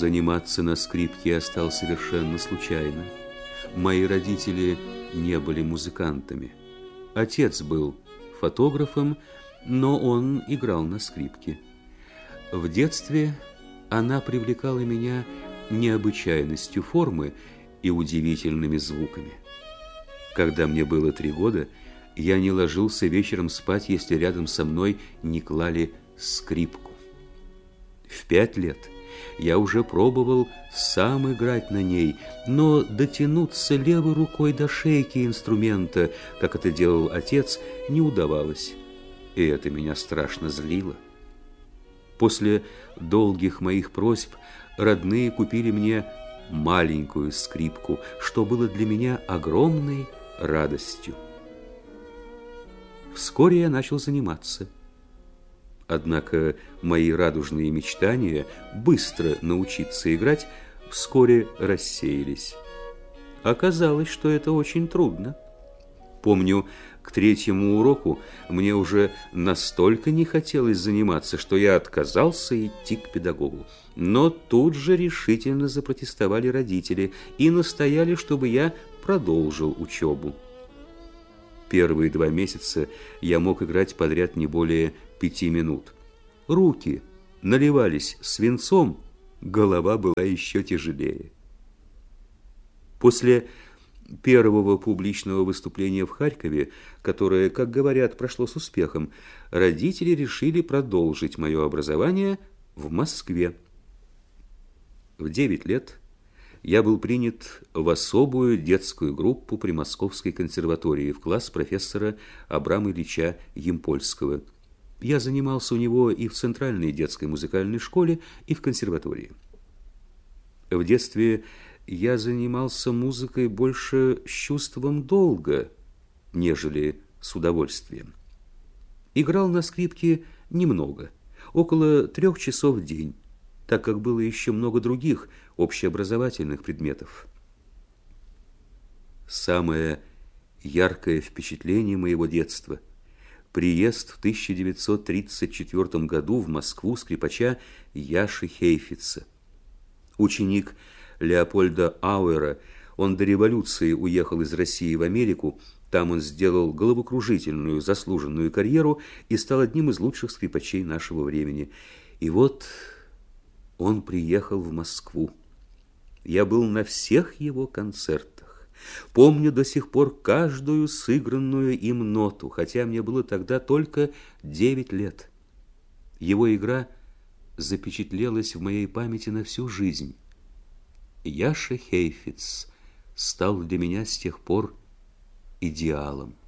Заниматься на скрипке я стал совершенно случайно. Мои родители не были музыкантами. Отец был фотографом, но он играл на скрипке. В детстве она привлекала меня необычайностью формы и удивительными звуками. Когда мне было 3 года, я не ложился вечером спать, если рядом со мной не клали скрипку. В 5 лет я уже пробовал сам играть на ней, но дотянуться левой рукой до шейки инструмента, как это делал отец, не удавалось, и это меня страшно злило. После долгих моих просьб родные купили мне маленькую скрипку, что было для меня огромной радостью. Вскоре я начал заниматься. Однако мои радужные мечтания быстро научиться играть вскоре рассеялись. Оказалось, что это очень трудно. Помню, к 3-му уроку мне уже настолько не хотелось заниматься, что я отказался идти к педагогу. Но тут же решительно запротестовали родители и настояли, чтобы я продолжил учебу. Первые 2 месяца я мог играть подряд не более 5 минут. Руки наливались свинцом, голова была еще тяжелее. После первого публичного выступления в Харькове, которое, как говорят, прошло с успехом, родители решили продолжить мое образование в Москве. В 9 лет я был принят в особую детскую группу при Московской консерватории в класс профессора Абрама Ильича Ямпольского. Я занимался у него и в Центральной детской музыкальной школе, и в консерватории. В детстве я занимался музыкой больше с чувством долга, нежели с удовольствием. Играл на скрипке немного, около 3 часов в день, так как было еще много других общеобразовательных предметов. Самое яркое впечатление моего детства – приезд в 1934 году в Москву скрипача Яши Хейфица. Ученик Леопольда Ауэра, он до революции уехал из России в Америку, там он сделал головокружительную заслуженную карьеру и стал одним из лучших скрипачей нашего времени. И вот он приехал в Москву. Я был на всех его концертах. Помню до сих пор каждую сыгранную им ноту, хотя мне было тогда только 9 лет. Его игра запечатлелась в моей памяти на всю жизнь. Яша Хейфиц стал для меня с тех пор идеалом.